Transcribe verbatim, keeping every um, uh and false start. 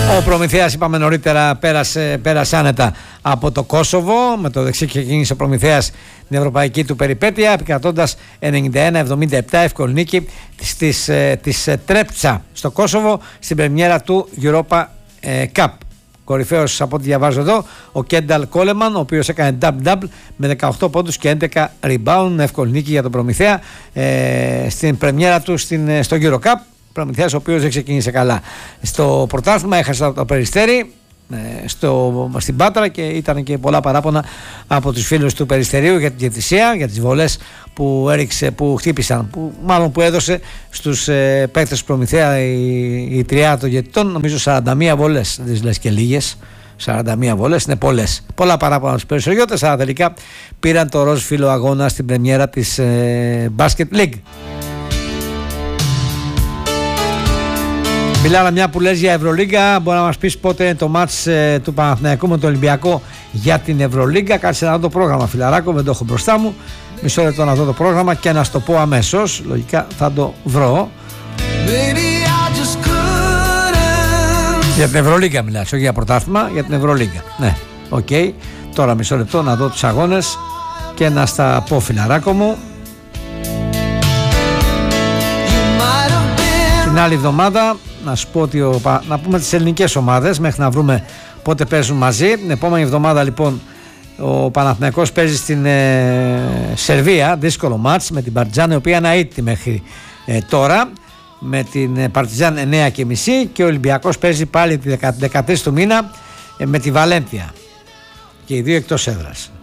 Ο Προμηθέας, είπαμε νωρίτερα, πέρασε, πέρασε άνετα από το Κόσοβο. Με το δεξί ξεκίνησε ο Προμηθέας την ευρωπαϊκή του περιπέτεια, επικρατώντας ενενήντα ένα εβδομήντα επτά, εύκολη νίκη της, της Τρέπτσα στο Κόσοβο στην πρεμιέρα του Europa Cup. Κορυφαίος από ό,τι διαβάζω εδώ ο Κένταλ Κόλεμαν, ο οποίος έκανε double-double με δεκαοκτώ πόντους και έντεκα rebound. Εύκολη νίκη για τον Προμηθέα ε, στην πρεμιέρα του στην, στο Euro Cup. Προμηθέας ο οποίος δεν ξεκίνησε καλά στο πρωτάθλημα, έχασε το Περιστέρι ε, στο, στην Πάτρα και ήταν και πολλά παράπονα από τους φίλους του Περιστερίου για την διαιτησία, για τις βολές που έριξε, που χτύπησαν, που, μάλλον που έδωσε στους ε, παίκτες του Προμηθέα η, η τριάδα των διαιτητών. Νομίζω σαράντα μία βολές, δεν λες και λίγες. σαράντα μία βολές είναι πολλές. Πολλά παράπονα στους Περιστεριώτες, αλλά τελικά πήραν το ροζ φύλλο αγώνα στην πρεμιέρα της ε, Basket League. Μιλάρα, μια που λες για Ευρωλίγκα, μπορεί να μας πεις πότε είναι το μάτς ε, του Παναθηναϊκού με τον Ολυμπιακό για την Ευρωλίγκα? Κάτσε να δω το πρόγραμμα, φιλαράκο, δεν το έχω μπροστά μου. Μισό λεπτό να δω το πρόγραμμα και να σου το πω αμέσως. Λογικά θα το βρω. Για την Ευρωλίγκα μιλάς, όχι για πρωτάθλημα, για την Ευρωλίγκα. Ναι, οκ. Okay. Τώρα μισό λεπτό να δω τους αγώνες και να στα πω, φιλαράκο μου. Την άλλη εβδομάδα να σου πω ότι ο, να πούμε τις ελληνικές ομάδες μέχρι να βρούμε πότε παίζουν μαζί. Την επόμενη εβδομάδα λοιπόν ο Παναθηναϊκός παίζει στην ε, Σερβία, δύσκολο μάτς με την Παρτιζάν, η οποία είναι αίτητη μέχρι ε, τώρα, με την ε, Παρτιζάν εννιά και μισή, και ο Ολυμπιακός παίζει πάλι τη δεκατρείς του μήνα ε, με τη Βαλένθια, και οι δύο εκτός έδρας.